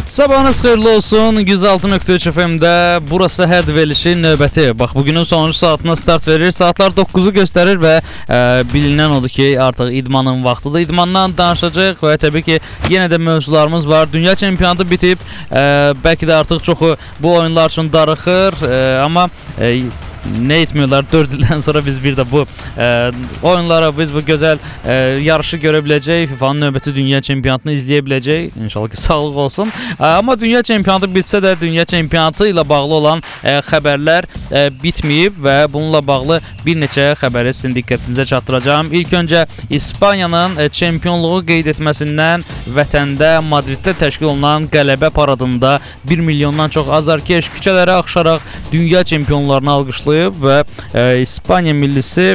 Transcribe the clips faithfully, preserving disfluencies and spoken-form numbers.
Sabahınız xeyirli olsun. yüz altı nöqtə üç F M-də burası hər verilişin növbəti. Bax, bugünün sonuncu saatına start verir. Saatlar dokkuzu göstərir və ə, bilinən odur ki, artıq idmanın vaxtıdır. İdmandan danışacaq və təbii ki, yenə də mövzularımız var. Dünya çempionatı bitib. Ə, bəlkə də artıq çoxu bu oyunlar üçün darıxır. Ə, amma ə, nə etmiyorlar, dörd ildən sonra biz bir də bu e, oyunlara, biz bu gözəl e, yarışı görə biləcək, FIFA'nın növbəti dünya çempionatını izləyə biləcək. İnşallah ki, sağlıq olsun. E, amma dünya çempionatı bitsə də dünya çempionatı ilə bağlı olan e, xəbərlər e, bitməyib və bununla bağlı bir neçə xəbəri sizin diqqətinizə çatdıracağım. İlk öncə İspaniyanın e, çempionluğu qeyd etməsindən vətəndə Madriddə təşkil olunan qələbə paradında bir milyondan çox azarkeş küçələrə axışaraq dünya çempionlarını alqışlayır və e, İspaniya millisi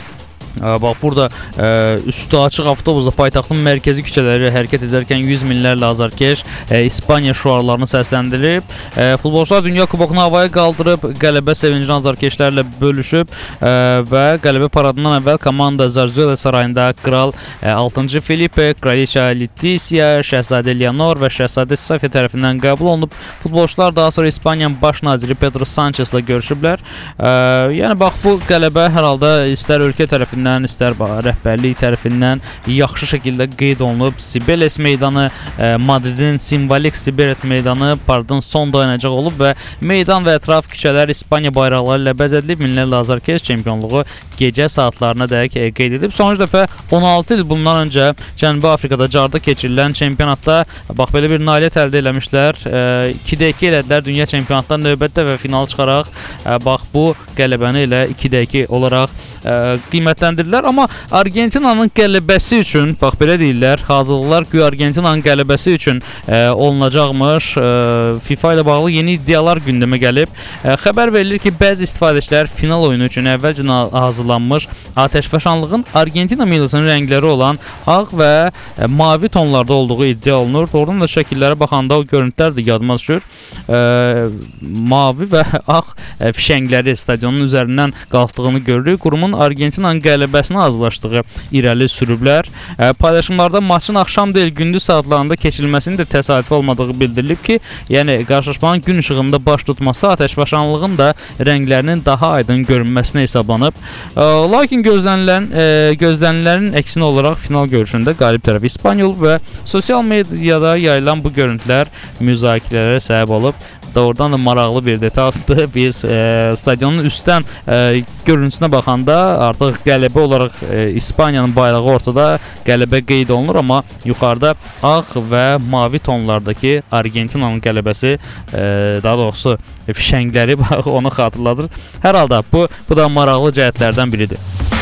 e, bax burada e, üstü açıq avtobusla paytaxtın mərkəzi küçələri hərəkət edərkən yüz minlərlə azarkeş e, İspaniya şüarlarını səsləndirib. E, futbolçular Dünya Kubokunu havaya qaldırıb qələbə sevincini azarkeşlərlə bölüşüb e, və qələbə paradından əvvəl komanda Zarzuela sarayında kral e, altıncı Felipe, kraliça Letizia, şəhzadə Leonor və şəhzadə Sofia tərəfindən qəbul olunub. Futbolçular daha sonra İspaniyanın baş naziri Pedro Sanchezlə görüşüblər. E, yəni bax, bu qələbə hər halda istər ölkə tərəfindən, istər rəhbərlik tərəfindən yaxşı şəkildə qeyd olunub. Sibeles meydanı, e, Madridin simvolik Sibeles meydanı paradın son dayanacaq olub və meydan və ətraf küçələr İspaniya bayraqları ilə bəzədilib. Minlərlə azarkeş çempionluğu gecə saatlarına dək e, qeyd edib. Sonuncu dəfə on altı il bundan öncə Cənubi Afrikada Carda keçirilən çempionatda bax belə bir nailiyyət əldə eləmişlər. ikidə iki elədilər dünya çempionatında növbətdə və final çıxaraq e, bax bu qələbəni elə ikidə iki olaraq e, qiymətləndirdilər. Amma Argentinanın qələbəsi üçün, bax belə deyirlər, hazırlıqlar güya Argentinanın qələbəsi üçün e, olunacaqmış. E, FIFA ilə bağlı yeni iddialar gündəmə gəlib. E, xəbər verilir ki, bəzi istifadəçilər final oyunu üçün əvvəlcə hazırlanmış atəşfəşanlığın Argentina millisinin rəngləri olan ağ və e, mavi tonlarda olduğu iddia olunur. Oradan da şəkillərə baxanda o görüntülər də yadıma düşür. E, mavi və ağ e, fişəngləri stadionun üzərindən qalxdığını görürük. Qurumun Argentinanın qələbəsini azlaşdığı irəli sürüblər. E, paylaşımlarda maçın axşam deyil, gündüz saatlarında keçirilməsinin də təsadüfi olmadığı bildirilib ki, yəni qarşılaşmanın gün işığında baş tutması atəşfəşanlığın da rənglərinin daha aydın görünməsinə hesablanıb. E, lakin gözlənilən e, gözlənilənlərin əksinə olaraq final görüşündə qalib tərəf İspaniya olub və sosial mediada yayılan bu görüntülər müzakirələrə səbəb olub. Doğrudan da maraqlı bir detaldır. Biz e, stadionun üstdən e, görüntüsünə baxanda artıq qələbə olaraq e, İspaniyanın bayrağı ortada, qələbə qeyd olunur, amma yuxarıda ağ və mavi tonlardakı Argentinanın qələbəsi, e, daha doğrusu fişəngləri onu xatırladır. Hər halda bu, bu da maraqlı cəhətlərdən biridir.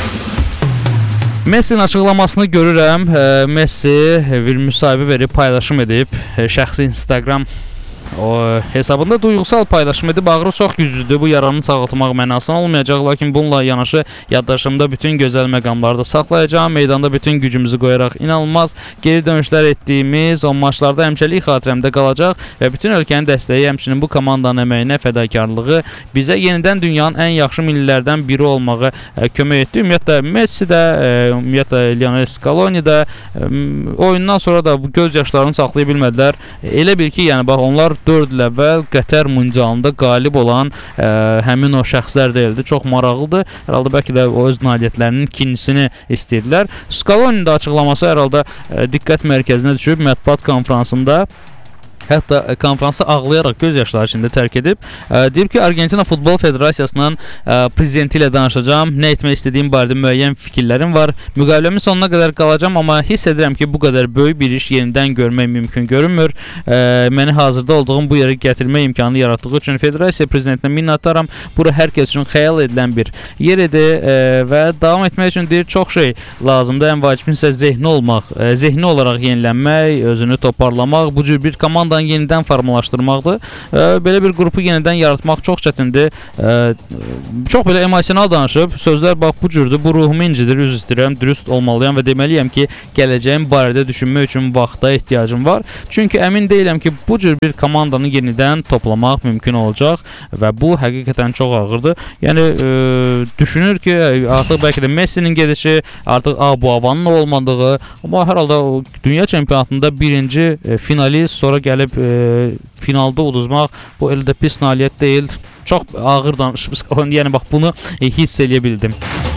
Messi'nin açıqlamasını görürəm. E, Messi bir müsahibə verib, paylaşım edib, e, şəxsi Instagram o hesabında duyğusal paylaşım edib. Ağrı çox güclüdür, bu yaranı sağaltmaq mənasına olmayacaq, lakin bununla yanaşı yaddaşımda bütün gözəl məqamları da saxlayacağam. Meydanda bütün gücümüzü qoyaraq inanılmaz geri dönüşlər etdiyimiz o maçlarda həmişəlik xatirəmdə qalacaq və bütün ölkənin dəstəyi, həmçinin bu komandanın əməyinə fədakarlığı bizə yenidən dünyanın ən yaxşı millilərdən biri olmağı e, kömək etdi. Ümumiyyətlə Messi də, e, ümumiyyətlə Lionel Scaloni də e, oyundan sonra da bu göz yaşlarını saxlaya bilmədilər. Elə bil ki, yəni bax, onlar dörd il əvvəl Qətər mundialında qalib olan ə, həmin o şəxslər deyildi. Çox maraqlıdır. Hər halda bəlkə də o öz nailiyyətlərinin ikincisini istəyirdilər. Scaloni'nin də açıqlaması hər halda ə, diqqət mərkəzinə düşüb mətbuat konfransında. Hətta konfransı ağlayaraq göz yaşları içində tərk edib. E, deyib ki, Argentina Futbol Federasiyasının e, prezidenti ilə danışacağam. Nə etmək istədiyim barədə müəyyən fikirlərim var. Müqaviləmin sonuna qədər qalacağam, amma hiss edirəm ki, bu qədər böyük bir iş yenidən görmək mümkün görünmür. E, məni hazırda olduğum bu yerə gətirmək imkanı yaratdığı üçün Federasiya prezidentinə minnətdaram. Bura hər kəs üçün xəyal edilən bir yer idi e, və davam etmək üçün deyir, çox şey lazımdır. Ən vacibin isə zehni olmaq, e, zehni olaraq yenilənmək, özünü toparlamaq, bu cür bir komanda yenidən formalaşdırmaqdır. E, belə bir qrupu yenidən yaratmaq çox çətindir. E, çox belə emosional danışıb. Sözlər bax bu cürdür. Bu ruhumu incidir. Üz istəyirəm, dürüst olmalıyam və deməliyəm ki, gələcəyim barədə düşünmək üçün vaxta ehtiyacım var. Çünki əmin deyiləm ki, bu cür bir komandanı yenidən toplamaq mümkün olacaq və bu həqiqətən çox ağırdır. Yəni e, düşünür ki, artıq bəlkə də Messi'nin gedişi, artıq Abu Havanın olmadığı, amma hər halda dünya çempionatında birinci e, finalist, sonra gəlib gəlib e, finalda uduzmaq bu elə də pis nailiyyət deyil. Çox ağır danışıb Scaloni, yəni bax bunu e, hiss eləyə bildim.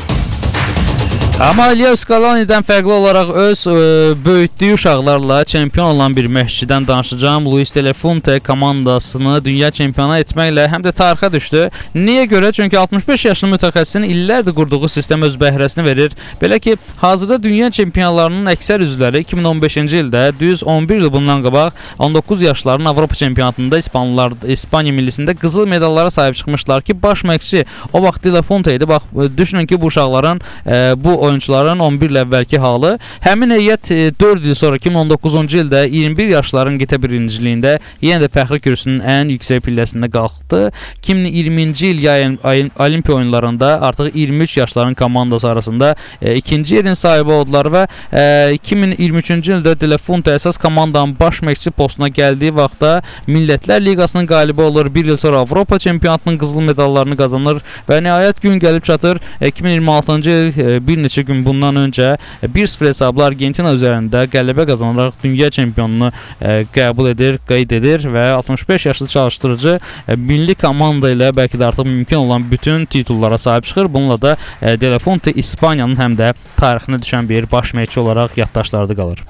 Amma Leo Scaloni'dən fərqli olaraq öz e, böyütdüyü uşaqlarla çempion olan bir məşqçidən danışacağım. Luis de la Fuente komandasını dünya çempionu etməklə həm də tarixə düşdü. Niyə görə? Çünki altmış beş yaşlı mütəxəssisin illərdir qurduğu sistem öz bəhrəsini verir. Belə ki, hazırda dünya çempionlarının əksər üzvləri iki min on beşinci ildə, düz on bir il bundan qabaq on doqquz yaşların Avropa çempionatında İspanlılar, İspaniya millisində qızıl medallara sahib çıxmışlar ki, baş məşqçi o vaxt de la Fuente idi. Bax, düşünün ki, bu uşaqların e, bu oyuncuların on bir il əvvəlki halı. Həmin heyət dörd il sonra iki min on doqquzuncu ildə iyirmi bir yaşların qitə birinciliyində yenə də fəxri kürsünün ən yüksək pilləsində qalxdı. iki min iyirminci il yayın Olimpiya oyunlarında artıq iyirmi üç yaşların komandası arasında e, ikinci yerin sahibi oldular və e, iki min iyirmi üçüncü ildə de la Fuente əsas komandanın baş məşqçi postuna gəldiyi vaxtda Millətlər Liqasının qalibi olur. Bir il sonra Avropa çempionatının qızıl medallarını qazanır və nəhayət gün gəlib çatır. E, iki min iyirmi altıncı il e, bir neçə gün bundan öncə bir sıfır hesabla Argentina üzərində qələbə qazanaraq dünya çempionunu e, qəbul edir, qeyd edir və altmış beş yaşlı çalışdırıcı e, milli komanda ilə bəlkə də artıq mümkün olan bütün titullara sahib çıxır. Bununla da e, de la Fuente İspaniyanın həm də tarixinə düşən bir baş məşqçi olaraq yaddaşlarda qalır.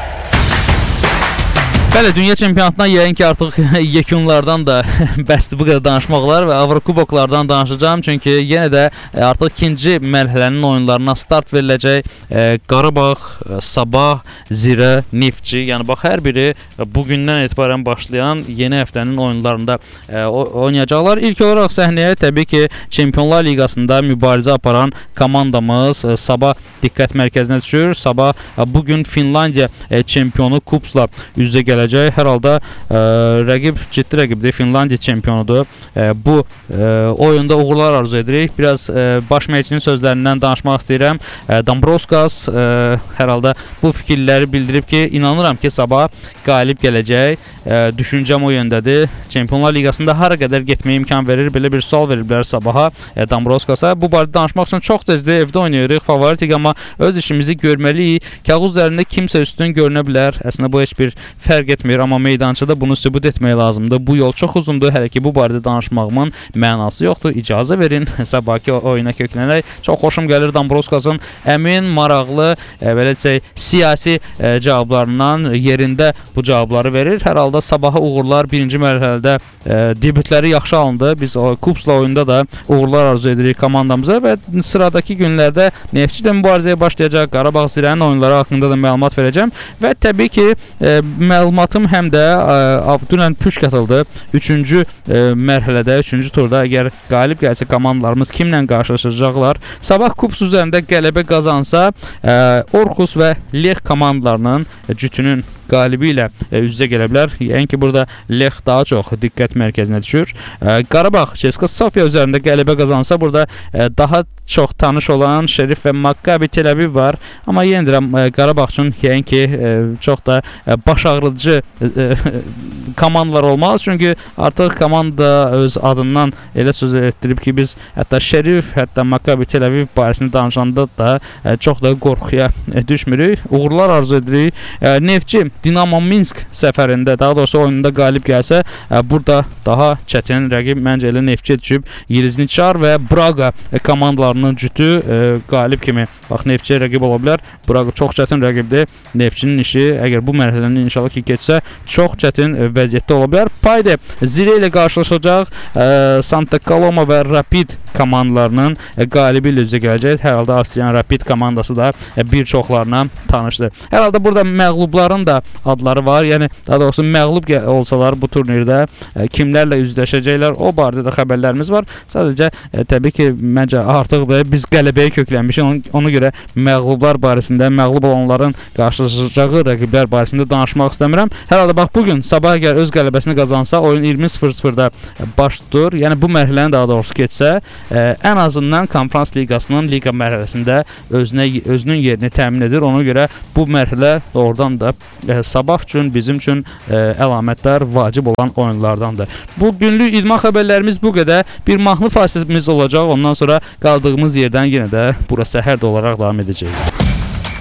Bəli, dünya çempionatına yəqin ki, artıq yekunlardan da bəsdir bu qədər danışmaq olar və Avrokuboklardan danışacağım. Çünki yenə də artıq ikinci mərhələnin oyunlarına start veriləcək. E, Qarabağ, Sabah, Zirə, Neftçi, yəni bax hər biri bugündən etibarən başlayan yeni həftənin oyunlarında e, oynayacaqlar. İlk olaraq səhnəyə təbii ki, Çempionlar Liqasında mübarizə aparan komandamız e, Sabah diqqət mərkəzinə düşür. Sabah e, bugün Finlandiya e, çempionu Kupsla üz-üzə gələcək. Hər halda e, rəqib ciddi rəqibdir, Finlandiya çempionudur. E, bu e, oyunda uğurlar arzu edirik. Biraz e, baş məşqçinin sözlərindən danışmaq istəyirəm. E, Dombrovskis e, hər halda bu fikirləri bildirib ki, inanıram ki, Sabah qalib gələcək. E, düşüncəm o yöndədir. Çempionlar Liqasında hara qədər getməyə imkan verir, belə bir sual veriblər Sabaha, e, Dombrovskisa. Bu barədə danışmaq üçün çox tezdir, evdə oynayırıq, favoritik, amma öz işimizi görməliyik. Kağız üzərində kimsə üstün görünə bilər. Əslində bu heç bir fərq etmir, amma meydançada bunu sübut etmək lazımdır. Bu yol çox uzundur, hələ ki bu barədə danışmağımın mənası yoxdur. İcazə verin sabahki oyuna köklənərək. Çox xoşum gəlir Dombrovskis'in əmin, maraqlı, e, belə deyək, siyasi e, cavablarından yerində bu cavabları verir. Hər halda sabaha uğurlar. Birinci mərhələdə e, debütləri yaxşı alındı. Biz o Kupsla oyunda da uğurlar arzu edirik komandamıza və sıradakı günlərdə Neftçi də mübarizəyə başlayacaq. Qarabağ Zirənin oyunları haqqında da məlumat verəcəm və təbii ki, e, məlumatım həm də e, dünən püş qatıldı. Üçüncü e, mərhələdə, üçüncü turda əgər qalib gəlsə komandalarımız kimlə qarşılaşacaqlar? Sabah Kups üzərində qələbə qazansa, e, Orxus və Lex komandalarının e, cütünün qalibi ilə e, üz-üzə gələ bilər. Yəni ki, burada Lex daha çox diqqət mərkəzinə düşür. E, Qarabağ CSKA Sofia üzərində qələbə qazansa, burada e, daha çox tanış olan Şerif və Maccabi Tel Aviv var. Amma yenə deyirəm, e, Qarabağ üçün yəni ki, e, çox da e, baş ağrıdıcı e, e, komandalar olmaz. Çünki artıq komanda öz adından elə söz etdirib ki, biz hətta Şerif, hətta Maccabi Tel Aviv barəsində danışanda da e, çox da qorxuya e, düşmürük. Uğurlar arzu edirik. E, Neftçi Dinamo Minsk səfərində, daha doğrusu oyununda qalib gəlsə, e, burada daha çətin rəqib məncə elə Neftçiyə düşüb. Yelizniçar və Braga e, komandalarının cütü e, qalib kimi bax Neftçiyə rəqib ola bilər. Braga çox çətin rəqibdir. Neftçinin işi əgər bu mərhələni inşallah ki keçsə, çox çətin e, vəziyyətdə ola bilər. Payde Zirə ilə qarşılaşacaq. E, Santa Coloma və Rapid komandalarının e, qalibi ilə üzə gələcək. Hər halda Astiyan Rapid komandası da e, bir çoxlarına tanışdır. Hər halda burada məğlubların da adları var. Yəni daha doğrusu məğlub olsalar bu turnirdə e, kimlərlə üzləşəcəklər, o barədə də xəbərlərimiz var. Sadəcə e, təbii ki, məncə artıqdır. Biz qələbəyə köklənmişik. Ona, ona görə məğlublar barəsində, məğlub olanların qarşılaşacağı rəqiblər barəsində danışmaq istəmirəm. Hər halda bax bugün Sabah əgər öz qələbəsini qazansa, oyun iyirmi sıfır sıfırda baş tutur. Yəni bu mərhələni daha doğrusu keçsə, e, ən azından Konferans Liqasının liqa mərhələsində özünə özünün yerini təmin edir. Ona görə bu mərhələ doğrudan da e, Sabah üçün, bizim üçün e, əlamətlər vacib olan oyunlardandır. Bu günlük idman xəbərlərimiz bu qədər. Bir mahnı fasilimiz olacaq. Ondan sonra qaldığımız yerdən yenə də bura səhər də olaraq davam edəcəyik.